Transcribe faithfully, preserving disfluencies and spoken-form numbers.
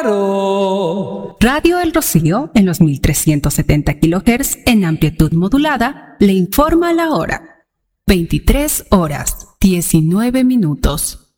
Radio El Rocío, en los mil trescientos setenta kilohertz en amplitud modulada, le informa la hora. veintitrés horas, diecinueve minutos.